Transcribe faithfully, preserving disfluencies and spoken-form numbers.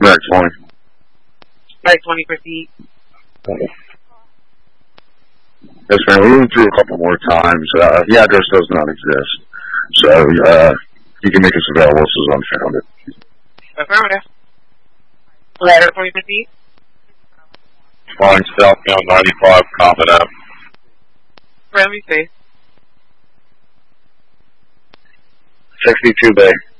Mac twenty. Mac twenty, proceed. Yes, man, we went through a couple more times. Uh, the address does not exist. So, uh, you can make us available as soon as I'm found it. Affirmative. Letter twenty, proceed. Flying southbound ninety-five, Common Ave. Friendly space. sixty-two Bay.